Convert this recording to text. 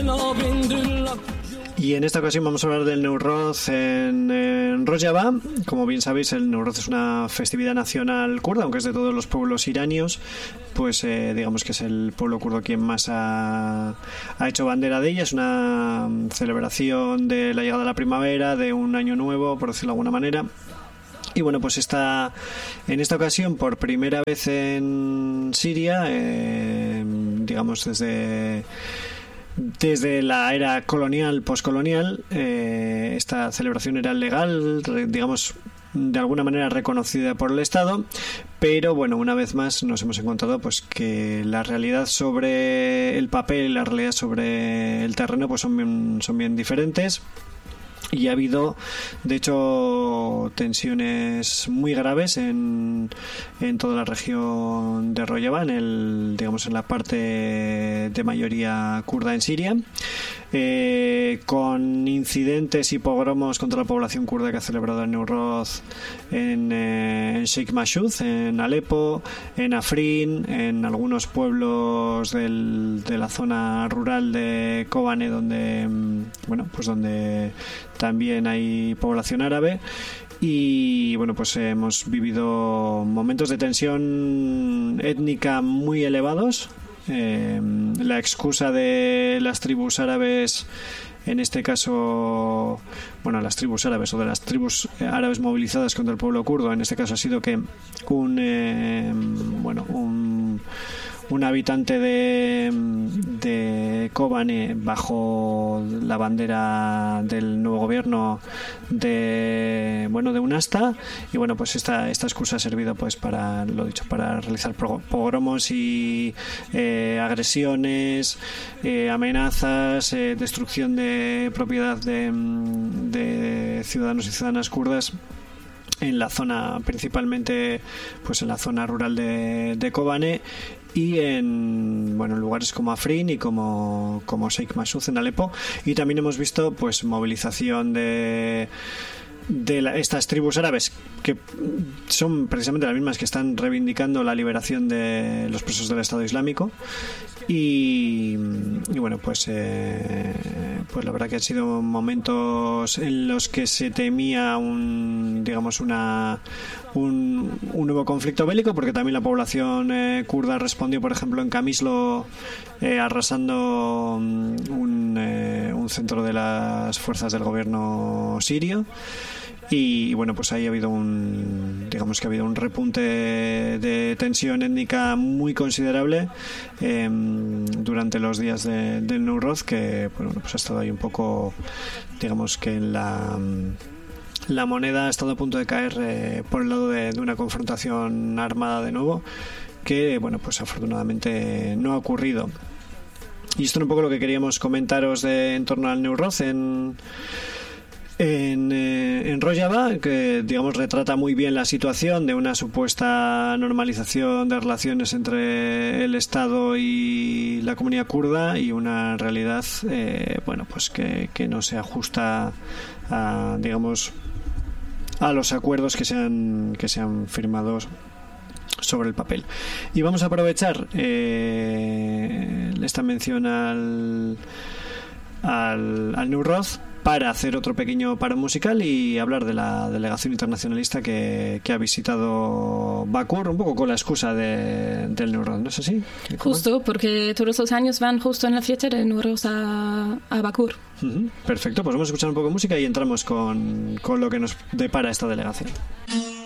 Y en esta ocasión vamos a hablar del Newroz en Rojava. Como bien sabéis, el Newroz es una festividad nacional kurda, aunque es de todos los pueblos iranios, pues digamos que es el pueblo kurdo quien más ha hecho bandera de ella. Es una celebración de la llegada de la primavera, de un año nuevo, por decirlo de alguna manera. Y bueno, pues en esta ocasión, por primera vez en Siria, digamos desde la era colonial, postcolonial, esta celebración era legal, digamos, de alguna manera reconocida por el Estado, pero bueno, una vez más nos hemos encontrado pues que la realidad sobre el papel y la realidad sobre el terreno pues son bien diferentes. Y ha habido, de hecho, tensiones muy graves en toda la región de Rojava, en la parte de mayoría kurda en Siria, con incidentes y pogromos contra la población kurda que ha celebrado el Newroz en Sheikh Mashhud, en Alepo, en Afrin, en algunos pueblos de la zona rural de Kobane, donde también hay población árabe. Y bueno, pues hemos vivido momentos de tensión étnica muy elevados. La excusa de las tribus árabes, en este caso, bueno, las tribus árabes o de las tribus árabes movilizadas contra el pueblo kurdo, en este caso ha sido que un habitante de Kobane bajo la bandera del nuevo gobierno de UNASTA, y bueno, pues esta excusa ha servido pues para realizar pogromos y agresiones, amenazas, destrucción de propiedad de ciudadanos y ciudadanas kurdas en la zona, principalmente pues en la zona rural de Kobane, y en lugares como Afrin y como Sheikh Mashhud en Alepo. Y también hemos visto pues movilización de estas tribus árabes, que son precisamente las mismas que están reivindicando la liberación de los presos del Estado Islámico. Y bueno, pues la verdad que han sido momentos en los que se temía un nuevo conflicto bélico, porque también la población kurda respondió, por ejemplo, en Kamislo, arrasando un centro de las fuerzas del gobierno sirio. Y bueno, pues ahí ha habido un repunte de tensión étnica muy considerable durante los días del Newroz, que pues ha estado ahí un poco, digamos que en la moneda ha estado a punto de caer por el lado de una confrontación armada de nuevo, que bueno, pues afortunadamente no ha ocurrido. Y esto es un poco lo que queríamos comentaros en torno al Newroz en Rojava, que digamos retrata muy bien la situación de una supuesta normalización de relaciones entre el Estado y la comunidad kurda, y una realidad pues que no se ajusta a los acuerdos que se han firmado sobre el papel. Y vamos a aprovechar esta mención al Newroz para hacer otro pequeño paro musical y hablar de la delegación internacionalista que ha visitado Bakur, un poco con la excusa del Newroz, ¿no es así? Justo, porque todos los años van justo en la fiesta del Newroz a Bakur. Perfecto, pues vamos a escuchar un poco de música y entramos con lo que nos depara esta delegación.